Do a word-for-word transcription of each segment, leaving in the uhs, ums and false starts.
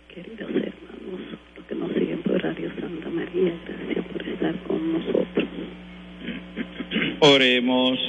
Queridos hermanos, los que nos siguen por Radio Santa María, gracias por estar con nosotros. Oremos.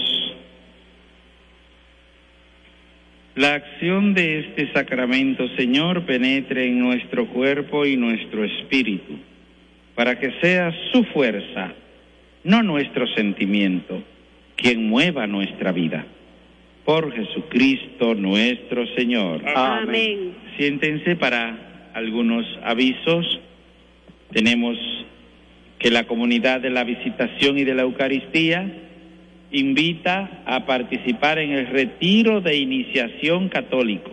La acción de este sacramento, Señor, penetre en nuestro cuerpo y nuestro espíritu, para que sea su fuerza, no nuestro sentimiento, quien mueva nuestra vida. Por Jesucristo nuestro Señor. Amén. Siéntense para algunos avisos. Tenemos que la comunidad de la Visitación y de la Eucaristía invita a participar en el retiro de iniciación católico.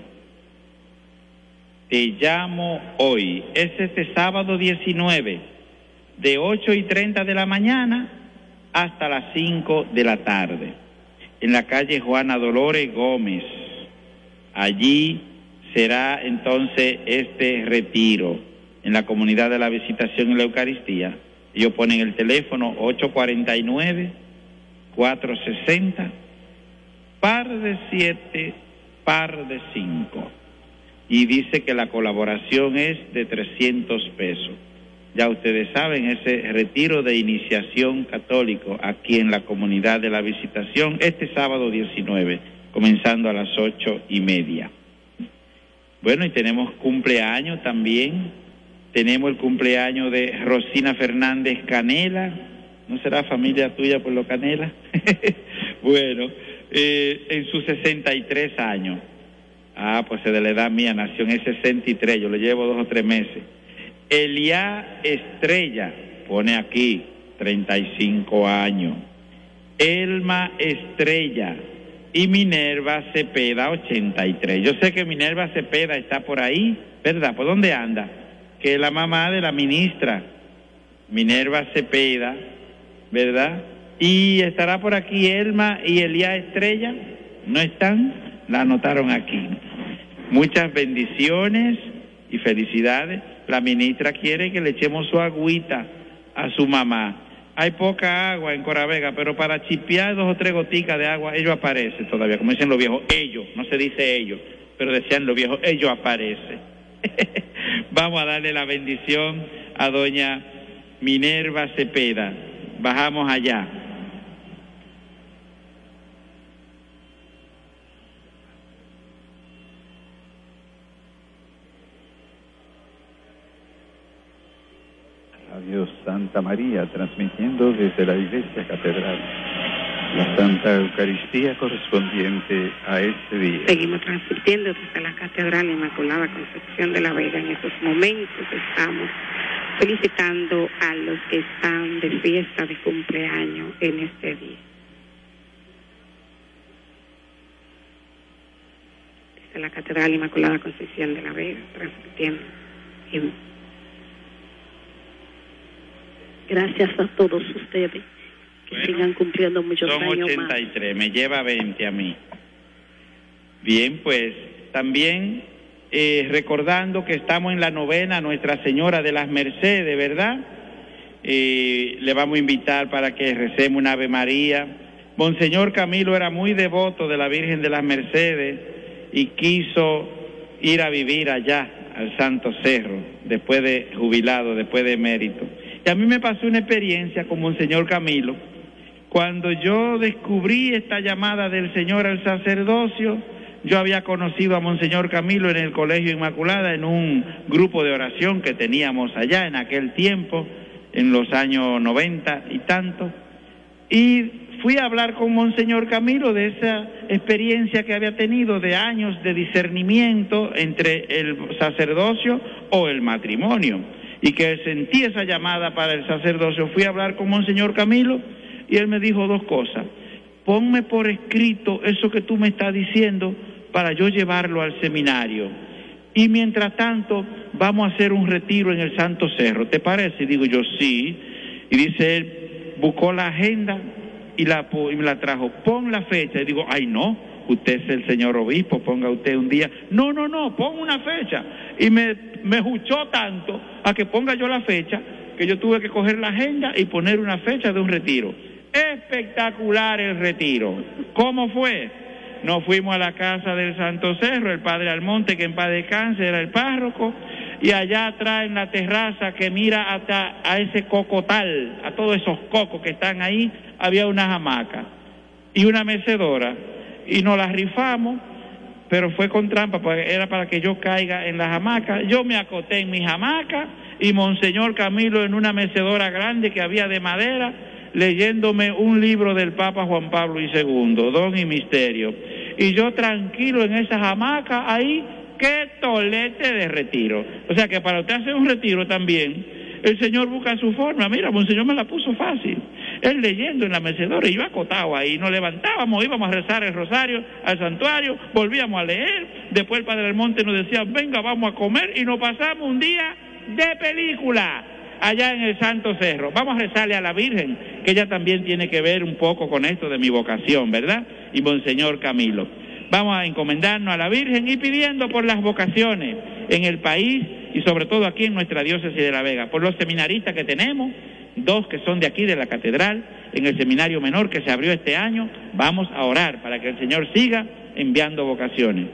Te llamo hoy. Es este sábado diecinueve, de ocho y treinta de la mañana hasta las cinco de la tarde, en la calle Juana Dolores Gómez. Allí será entonces este retiro en la comunidad de la Visitación y la Eucaristía. Ellos ponen el teléfono ocho cuatro nueve, cuatro seis cero, par de siete, par de cinco. Y dice que la colaboración es de trescientos pesos. Ya ustedes saben, ese retiro de iniciación católico aquí en la comunidad de la Visitación, este sábado diecinueve, comenzando a las ocho y media. Bueno, y tenemos cumpleaños también. Tenemos el cumpleaños de Rosina Fernández Canela. ¿No será familia tuya por lo Canela? Bueno, eh, en sus sesenta y tres años. Ah, pues de la edad mía, nació en el sesenta y tres, yo le llevo dos o tres meses. Elia Estrella, pone aquí, treinta y cinco años. Elma Estrella y Minerva Cepeda, ochenta y tres. Yo sé que Minerva Cepeda está por ahí, ¿verdad? ¿Por dónde anda? Que es la mamá de la ministra Minerva Cepeda, ¿verdad? Y estará por aquí Elma y Elías Estrella. ¿No están? La anotaron aquí. Muchas bendiciones y felicidades. La ministra quiere que le echemos su agüita a su mamá. Hay poca agua en Coravega, pero para chipear dos o tres goticas de agua, ello aparece todavía, como dicen los viejos, ellos, no se dice ellos, pero decían los viejos, ello aparece. Vamos a darle la bendición a doña Minerva Cepeda. Bajamos allá. Radio Santa María, transmitiendo desde la Iglesia Catedral la Santa Eucaristía correspondiente a este día. Seguimos transmitiendo desde la Catedral Inmaculada Concepción de la Vega. En estos momentos estamos felicitando a los que están de fiesta de cumpleaños en este día. Desde la Catedral Inmaculada Concepción de la Vega, transmitiendo. Gracias a todos ustedes que bueno, sigan cumpliendo muchos son años ochenta y tres, más. Me lleva veinte a mí. Bien, pues también eh, recordando que estamos en la novena Nuestra Señora de las Mercedes, ¿verdad? Eh, le vamos a invitar para que recemos una Ave María. Monseñor Camilo era muy devoto de la Virgen de las Mercedes y quiso ir a vivir allá, al Santo Cerro, después de jubilado, después de emérito. Y a mí me pasó una experiencia con Monseñor Camilo. Cuando yo descubrí esta llamada del Señor al sacerdocio, yo había conocido a Monseñor Camilo en el Colegio Inmaculada, en un grupo de oración que teníamos allá en aquel tiempo, en los años noventa y tanto, y fui a hablar con Monseñor Camilo de esa experiencia que había tenido de años de discernimiento entre el sacerdocio o el matrimonio, y que sentí esa llamada para el sacerdocio. Fui a hablar con Monseñor Camilo y él me dijo dos cosas: ponme por escrito eso que tú me estás diciendo para yo llevarlo al seminario, y mientras tanto vamos a hacer un retiro en el Santo Cerro, ¿te parece? Y digo yo, sí. Y dice él, buscó la agenda y la, y me la trajo, pon la fecha. Y digo, ay no, usted es el señor obispo, ponga usted un día. No, no, no, pon una fecha. Y me, me juchó tanto a que ponga yo la fecha, que yo tuve que coger la agenda y poner una fecha de un retiro. Espectacular el retiro. ¿Cómo fue? Nos fuimos a la casa del Santo Cerro, el padre Almonte, que en paz descanse, era el párroco. y allá atrás en la terraza que mira hasta a ese cocotal, a todos esos cocos que están ahí, había una hamaca y una mecedora, y nos las rifamos, pero fue con trampa, porque era para que yo caiga en las hamacas. Yo me acoté en mis hamacas y Monseñor Camilo en una mecedora grande que había de madera, leyéndome un libro del Papa Juan Pablo segundo, Don y Misterio. Y yo tranquilo en esas hamacas ahí, qué tolete de retiro. O sea que para usted hacer un retiro también, el Señor busca su forma. Mira, Monseñor me la puso fácil. Él leyendo en la mecedora y yo acotado ahí. Nos levantábamos, íbamos a rezar el rosario al santuario, volvíamos a leer. Después el Padre Almonte nos decía, venga, vamos a comer, y nos pasamos un día de película allá en el Santo Cerro. Vamos a rezarle a la Virgen, que ella también tiene que ver un poco con esto de mi vocación, ¿verdad? Y Monseñor Camilo. Vamos a encomendarnos a la Virgen y pidiendo por las vocaciones en el país y sobre todo aquí en nuestra diócesis de La Vega, por los seminaristas que tenemos, dos que son de aquí de la catedral, en el seminario menor que se abrió este año. Vamos a orar para que el Señor siga enviando vocaciones.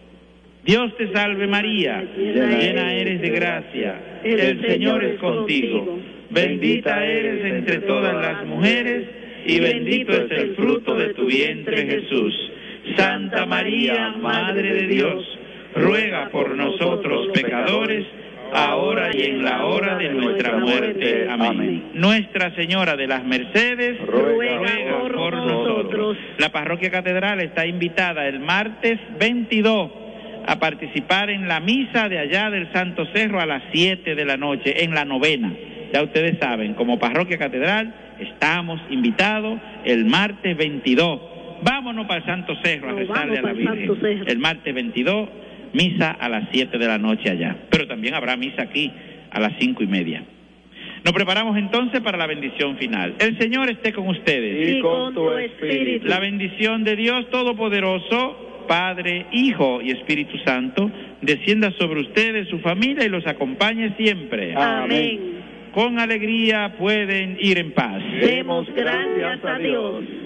Dios te salve María, llena eres de gracia, el Señor es contigo, bendita eres entre todas las mujeres y bendito es el fruto de tu vientre Jesús. Santa María, Madre de Dios, ruega por nosotros pecadores, ahora y en la hora de nuestra muerte. Amén. Nuestra Señora de las Mercedes, ruega, ruega por, por nosotros. La Parroquia Catedral está invitada el martes veintidós a participar en la misa de allá del Santo Cerro a las siete de la noche, en la novena. Ya ustedes saben, como Parroquia Catedral estamos invitados el martes veintidós. Vámonos para el Santo Cerro a rezarle a la Virgen. El martes veintidós, misa a las siete de la noche allá. Pero también habrá misa aquí a las cinco y media. Nos preparamos entonces para la bendición final. El Señor esté con ustedes. Y con tu espíritu. La bendición de Dios Todopoderoso, Padre, Hijo y Espíritu Santo, descienda sobre ustedes, su familia, y los acompañe siempre. Amén. Con alegría pueden ir en paz. Demos gracias a Dios.